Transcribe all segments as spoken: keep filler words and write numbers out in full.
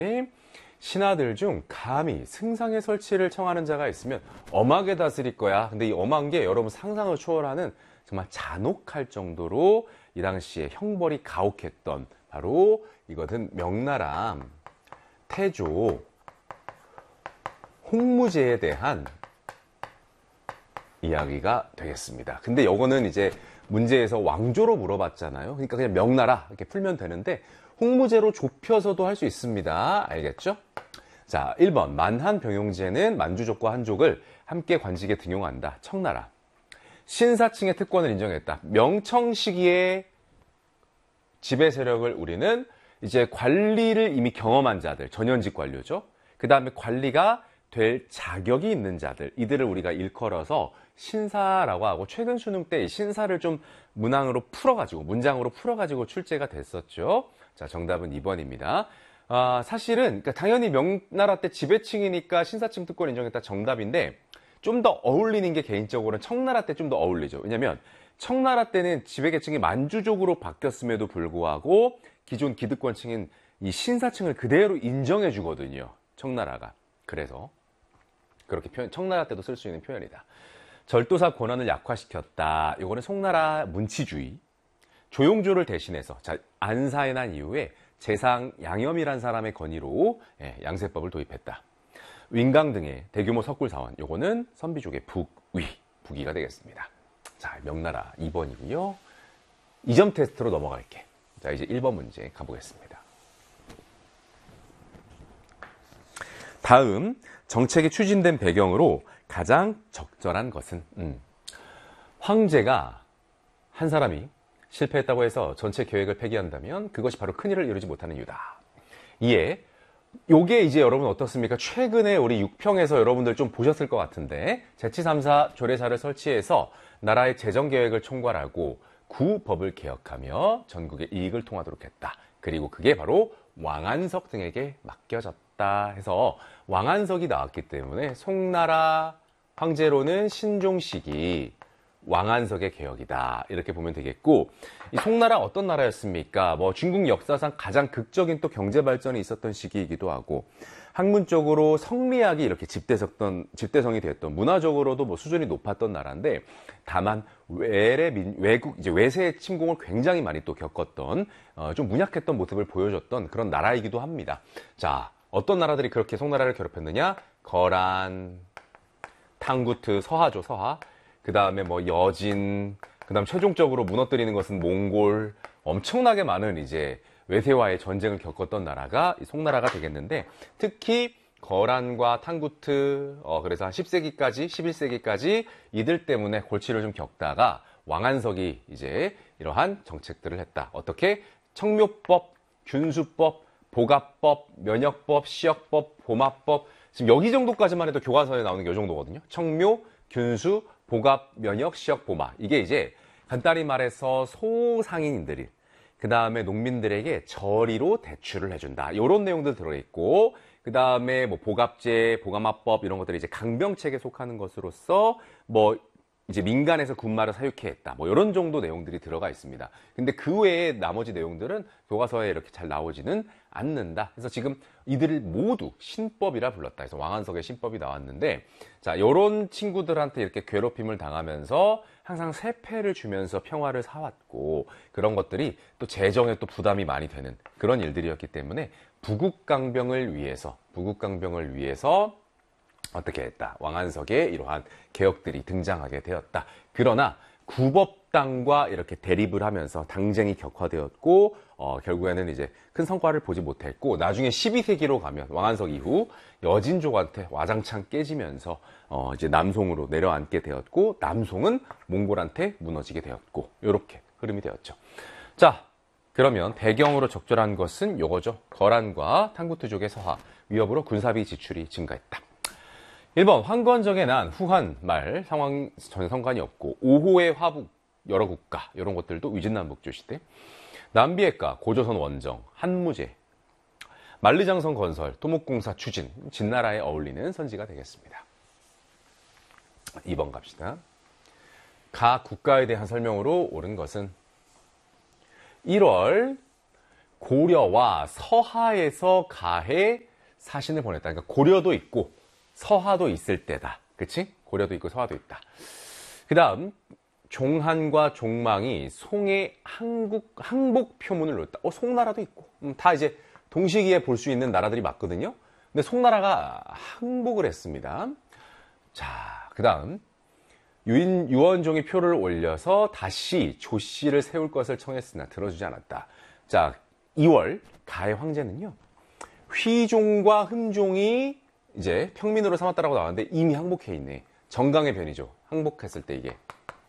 신하들 중 감히 승상의 설치를 청하는 자가 있으면 엄하게 다스릴 거야. 근데 이 엄한 게 여러분 상상을 초월하는 정말 잔혹할 정도로 이 당시에 형벌이 가혹했던 바로 이것은 명나라 태조 홍무제에 대한 이야기가 되겠습니다. 근데 이거는 이제 문제에서 왕조로 물어봤잖아요. 그러니까 그냥 명나라 이렇게 풀면 되는데 홍무제로 좁혀서도 할 수 있습니다. 알겠죠? 자, 일 번 만한 병용제는 만주족과 한족을 함께 관직에 등용한다. 청나라. 신사층의 특권을 인정했다. 명청 시기에 지배 세력을 우리는 이제 관리를 이미 경험한 자들, 전현직 관료죠. 그 다음에 관리가 될 자격이 있는 자들, 이들을 우리가 일컬어서 신사라고 하고, 최근 수능 때 신사를 좀 문항으로 풀어가지고, 문장으로 풀어가지고 출제가 됐었죠. 자, 정답은 이 번입니다. 아, 사실은, 그러니까 당연히 명나라 때 지배층이니까 신사층 특권 인정했다 정답인데, 좀 더 어울리는 게 개인적으로는 청나라 때 좀 더 어울리죠. 왜냐면, 청나라 때는 지배계층이 만주족으로 바뀌었음에도 불구하고, 기존 기득권층인 이 신사층을 그대로 인정해 주거든요. 청나라가. 그래서, 그렇게 표현, 청나라 때도 쓸 수 있는 표현이다. 절도사 권한을 약화시켰다. 요거는 송나라 문치주의. 조용조를 대신해서, 자, 안사에 난 이후에 재상 양염이란 사람의 건의로 예, 양세법을 도입했다. 윈강 등의 대규모 석굴사원, 요거는 선비족의 북위, 북위가 되겠습니다. 자, 명나라 이 번이고요. 이 점 테스트로 넘어갈게. 자, 이제 일 번 문제 가보겠습니다. 다음 정책이 추진된 배경으로 가장 적절한 것은 음. 황제가 한 사람이 실패했다고 해서 전체 계획을 폐기한다면 그것이 바로 큰일을 이루지 못하는 이유다. 이에 요게 이제 여러분 어떻습니까? 최근에 우리 육평에서 여러분들 좀 보셨을 것 같은데 제치삼사 조례사를 설치해서 나라의 재정계획을 총괄하고 구법을 개혁하며 전국의 이익을 통하도록 했다. 그리고 그게 바로 왕안석 등에게 맡겨졌다 해서 왕안석이 나왔기 때문에 송나라 황제로는 신종식이 왕안석의 개혁이다. 이렇게 보면 되겠고, 이 송나라 어떤 나라였습니까? 뭐 중국 역사상 가장 극적인 또 경제 발전이 있었던 시기이기도 하고, 학문적으로 성리학이 이렇게 집대성던, 집대성이 됐던, 문화적으로도 뭐 수준이 높았던 나라인데, 다만 외래 민, 외국 이제 외세의 침공을 굉장히 많이 또 겪었던, 어, 좀 문약했던 모습을 보여줬던 그런 나라이기도 합니다. 자, 어떤 나라들이 그렇게 송나라를 괴롭혔느냐? 거란, 탕구트, 서하죠, 서하. 그 다음에 뭐 여진, 그 다음 최종적으로 무너뜨리는 것은 몽골, 엄청나게 많은 이제 외세와의 전쟁을 겪었던 나라가 이 송나라가 되겠는데, 특히 거란과 탕구트, 어, 그래서 한 십 세기까지, 십일 세기까지 이들 때문에 골치를 좀 겪다가 왕안석이 이제 이러한 정책들을 했다. 어떻게? 청묘법, 균수법, 보갑법, 면역법, 시역법, 보마법, 지금 여기 정도까지만 해도 교과서에 나오는 게 이 정도거든요. 청묘, 균수, 보갑, 면역, 시역, 보마. 이게 이제 간단히 말해서 소상인들이 그 다음에 농민들에게 저리로 대출을 해준다. 이런 내용들 들어있고, 그 다음에 뭐 보갑제, 보가마법 이런 것들이 이제 강병책에 속하는 것으로서 뭐 이제 민간에서 군마를 사육해 했다. 뭐 이런 정도 내용들이 들어가 있습니다. 근데 그 외에 나머지 내용들은 교과서에 이렇게 잘 나오지는 않는다. 그래서 지금 이들을 모두 신법이라 불렀다. 그래서 왕안석의 신법이 나왔는데, 자, 요런 친구들한테 이렇게 괴롭힘을 당하면서 항상 세패를 주면서 평화를 사왔고, 그런 것들이 또 재정에 또 부담이 많이 되는 그런 일들이었기 때문에 부국강병을 위해서, 부국강병을 위해서 어떻게 했다. 왕안석의 이러한 개혁들이 등장하게 되었다. 그러나 구법당과 이렇게 대립을 하면서 당쟁이 격화되었고, 어, 결국에는 이제 큰 성과를 보지 못했고, 나중에 십이 세기로 가면 왕안석 이후 여진족한테 와장창 깨지면서 어, 이제 남송으로 내려앉게 되었고, 남송은 몽골한테 무너지게 되었고, 이렇게 흐름이 되었죠. 자, 그러면 배경으로 적절한 것은 요거죠. 거란과 탕구트족의 서하, 위협으로 군사비 지출이 증가했다. 일 번 황건적의 난, 후한 말 상황 전혀 상관이 없고, 오호의 화북 여러 국가 이런 것들도 위진남북조 시대, 남비핵가 고조선 원정, 한무제, 만리장성 건설, 토목공사 추진, 진나라에 어울리는 선지가 되겠습니다. 이 번 갑시다. 가 국가에 대한 설명으로 옳은 것은 일월 고려와 서하에서 가해 사신을 보냈다. 그러니까 고려도 있고 서하도 있을 때다. 그치? 고려도 있고 서하도 있다. 그 다음 종한과 종망이 송의 항국, 항복 표문을 놓았다. 어, 송나라도 있고. 음, 다 이제 동시기에 볼 수 있는 나라들이 맞거든요. 근데 송나라가 항복을 했습니다. 자, 그 다음 유인, 유원종이 표를 올려서 다시 조씨를 세울 것을 청했으나 들어주지 않았다. 자, 이월 가해 황제는요. 휘종과 흠종이 이제 평민으로 삼았다라고 나왔는데 이미 항복해 있네. 정강의 변이죠. 항복했을 때 이게.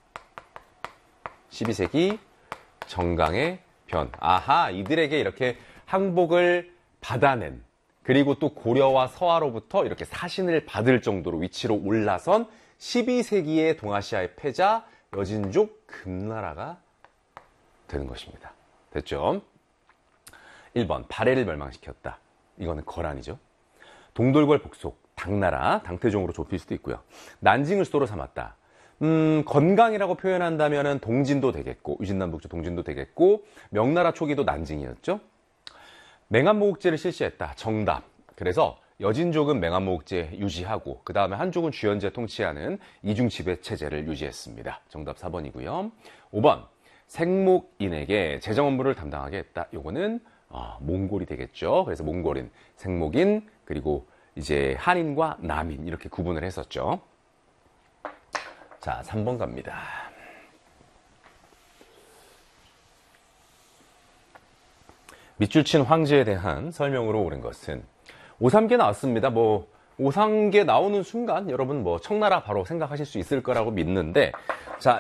십이 세기 정강의 변. 아하, 이들에게 이렇게 항복을 받아낸, 그리고 또 고려와 서하로부터 이렇게 사신을 받을 정도로 위치로 올라선 십이 세기의 동아시아의 패자 여진족 금나라가 되는 것입니다. 됐죠? 일 번 발해를 멸망시켰다. 이거는 거란이죠. 동돌궐 복속, 당나라, 당태종으로 좁힐 수도 있고요. 난징을 수도로 삼았다. 음, 건강이라고 표현한다면 동진도 되겠고, 유진남북조 동진도 되겠고, 명나라 초기도 난징이었죠. 맹한모국제를 실시했다. 정답. 그래서 여진족은 맹한모국제 유지하고 그 다음에 한족은 주연제 통치하는 이중지배 체제를 유지했습니다. 정답 사 번이고요. 오 번 생목인에게 재정 업무를 담당하게 했다. 요거는 어, 몽골이 되겠죠. 그래서 몽골인, 생목인, 그리고 이제 한인과 남인 이렇게 구분을 했었죠. 자, 삼 번 갑니다. 밑줄 친 황제에 대한 설명으로 옳은 것은 오삼계 나왔습니다. 뭐 오삼계 나오는 순간 여러분 뭐 청나라 바로 생각하실 수 있을 거라고 믿는데, 자,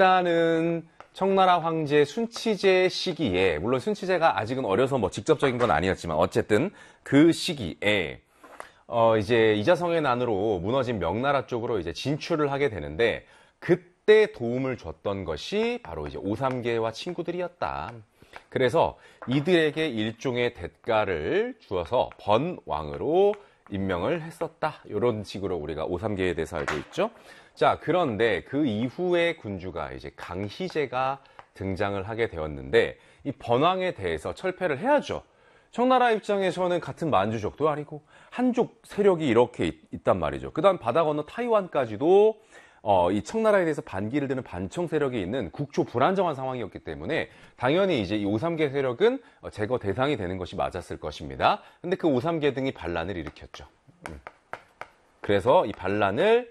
일단은 청나라 황제 순치제 시기에, 물론 순치제가 아직은 어려서 뭐 직접적인 건 아니었지만 어쨌든 그 시기에 어 이제 이자성의 난으로 무너진 명나라 쪽으로 이제 진출을 하게 되는데, 그때 도움을 줬던 것이 바로 이제 오삼계와 친구들이었다. 그래서 이들에게 일종의 대가를 주어서 번왕으로 임명을 했었다. 이런 식으로 우리가 오삼계에 대해서 알고 있죠. 자, 그런데 그 이후의 군주가 이제 강희제가 등장을 하게 되었는데, 이 번왕에 대해서 철폐를 해야죠. 청나라 입장에서는 같은 만주족도 아니고 한족 세력이 이렇게 있, 있단 말이죠. 그 다음 바다 건너 타이완까지도 어, 이 청나라에 대해서 반기를 드는 반청 세력이 있는 국조 불안정한 상황이었기 때문에 당연히 이제 이 오삼계 세력은 제거 대상이 되는 것이 맞았을 것입니다. 근데 그 오삼계 등이 반란을 일으켰죠. 음. 그래서 이 반란을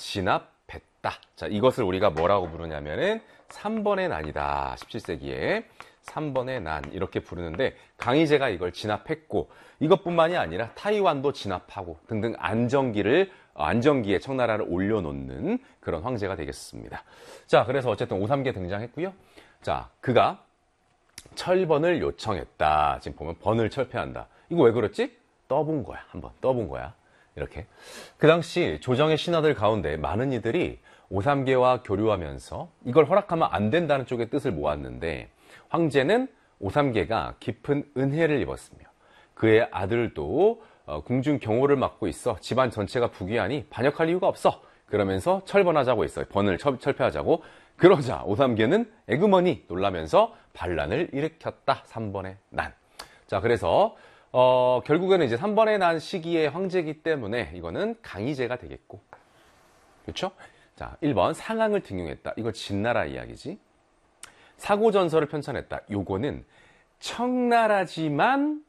진압했다. 자, 이것을 우리가 뭐라고 부르냐면은 삼 번의 난이다. 십칠 세기에 삼 번의 난 이렇게 부르는데, 강희제가 이걸 진압했고 이것뿐만이 아니라 타이완도 진압하고 등등 안정기를 안정기에 청나라를 올려놓는 그런 황제가 되겠습니다. 자, 그래서 어쨌든 오삼계 등장했고요. 자, 그가 철번을 요청했다. 지금 보면 번을 철폐한다. 이거 왜 그렇지? 떠본 거야. 한번 떠본 거야. 이렇게. 그 당시 조정의 신하들 가운데 많은 이들이 오삼계와 교류하면서 이걸 허락하면 안 된다는 쪽의 뜻을 모았는데, 황제는 오삼계가 깊은 은혜를 입었으며 그의 아들도 어, 궁중 경호를 맡고 있어 집안 전체가 부귀하니 반역할 이유가 없어. 그러면서 철번하자고 했어요. 번을 철, 철폐하자고. 그러자 오삼계는 에그머니 놀라면서 반란을 일으켰다. 삼 번의 난. 자, 그래서 어, 결국에는 이제 삼 번의 난 시기의 황제이기 때문에 이거는 강희제가 되겠고, 그렇죠? 자, 일 번 상항을 등용했다. 이거 진나라 이야기지. 사고전서를 편찬했다. 요거는 청나라지만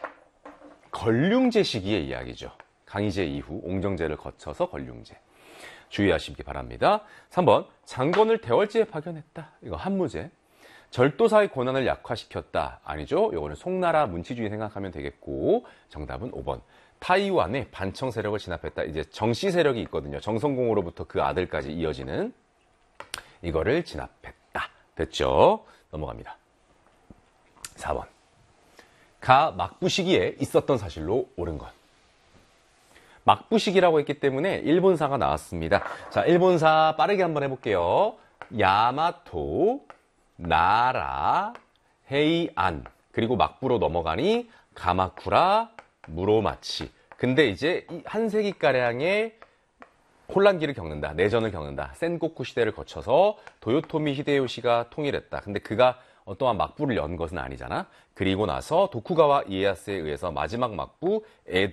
걸륭제 시기의 이야기죠. 강희제 이후 옹정제를 거쳐서 걸륭제. 주의하시기 바랍니다. 삼 번 장건을 대월제에 파견했다. 이거 한무제. 절도사의 권한을 약화시켰다. 아니죠. 요거는 송나라 문치주의 생각하면 되겠고, 정답은 오 번 타이완의 반청 세력을 진압했다. 이제 정씨 세력이 있거든요. 정성공으로부터 그 아들까지 이어지는 이거를 진압했다. 됐죠? 넘어갑니다. 사 번 가 막부 시기에 있었던 사실로 옳은 것. 막부 시기라고 했기 때문에 일본사가 나왔습니다. 자, 일본사 빠르게 한번 해볼게요. 야마토, 나라, 헤이안, 그리고 막부로 넘어가니 가마쿠라, 무로마치. 근데 이제 한 세기가량의 혼란기를 겪는다. 내전을 겪는다. 센고쿠 시대를 거쳐서 도요토미 히데요시가 통일했다. 근데 그가 어떠한 막부를 연 것은 아니잖아. 그리고 나서 도쿠가와 이에야스에 의해서 마지막 막부 에도